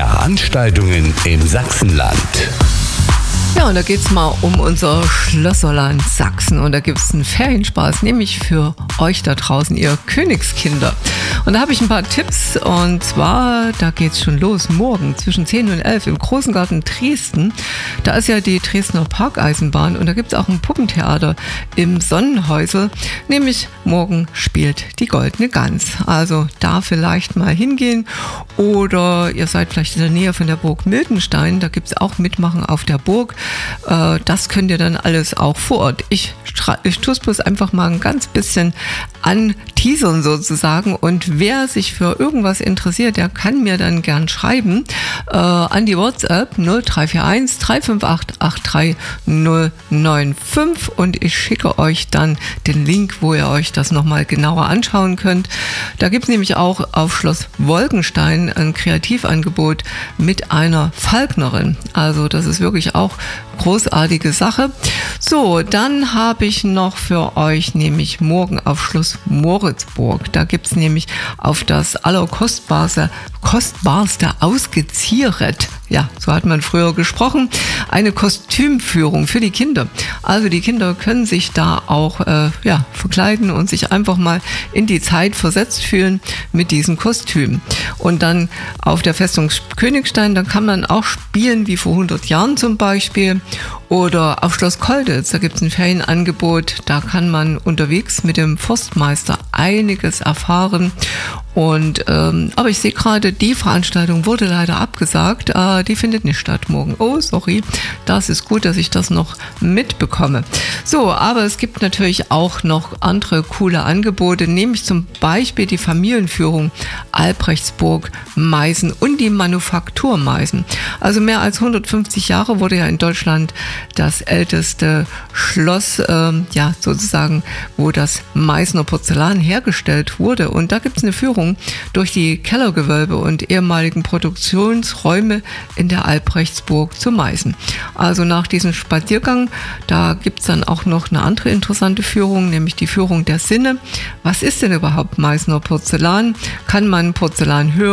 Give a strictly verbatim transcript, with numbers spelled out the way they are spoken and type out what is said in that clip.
Veranstaltungen im Sachsenland. Ja, und da geht es mal um unser Schlösserland Sachsen. Und da gibt es einen Ferienspaß, nämlich für euch da draußen, ihr Königskinder. Und da habe ich ein paar Tipps. Und zwar, da geht es schon los, morgen zwischen zehn und elf im Großen Garten Dresden. Da ist ja die Dresdner Parkeisenbahn und da gibt es auch ein Puppentheater im Sonnenhäusel. Nämlich morgen spielt die Goldene Gans. Also da vielleicht mal hingehen. Oder ihr seid vielleicht in der Nähe von der Burg Miltenstein. Da gibt es auch Mitmachen auf der Burg. Das könnt ihr dann alles auch vor Ort. Ich, ich tue es bloß einfach mal ein ganz bisschen anteasern sozusagen. Und wer sich für irgendwas interessiert, der kann mir dann gern schreiben äh, an die WhatsApp null drei vier eins drei fünf acht acht drei null neun fünf und ich schicke euch dann den Link, wo ihr euch das nochmal genauer anschauen könnt. Da gibt es nämlich auch auf Schloss Wolkenstein ein Kreativangebot mit einer Falknerin. Also das ist wirklich auch großartige Sache. So, dann habe ich noch für euch nämlich morgen auf Schloss Moritzburg. Da gibt es nämlich auf das allerkostbarste kostbarste ausgezieret, ja, so hat man früher gesprochen, eine Kostümführung für die Kinder. Also die Kinder können sich da auch äh, ja, verkleiden und sich einfach mal in die Zeit versetzt fühlen mit diesen Kostümen. Und dann auf der Festung Königstein, da kann man auch spielen wie vor hundert Jahren zum Beispiel. Oder auf Schloss Kolditz, da gibt es ein Ferienangebot, da kann man unterwegs mit dem Forstmeister einiges erfahren. Und ähm, aber ich sehe gerade, die Veranstaltung wurde leider abgesagt. Äh, die findet nicht statt morgen. Oh, sorry. Das ist gut, dass ich das noch mitbekomme. So, aber es gibt natürlich auch noch andere coole Angebote, nämlich zum Beispiel die Familienführung Albrechtsburg Meißen und die Manufaktur Meißen. Also mehr als hundertfünfzig Jahre wurde ja in Deutschland das älteste Schloss, äh, ja sozusagen, wo das Meißner Porzellan hergestellt wurde. Und da gibt es eine Führung durch die Kellergewölbe und ehemaligen Produktionsräume in der Albrechtsburg zu Meißen. Also nach diesem Spaziergang, da gibt es dann auch noch eine andere interessante Führung, nämlich die Führung der Sinne. Was ist denn überhaupt Meißner Porzellan? Kann man Porzellan hören?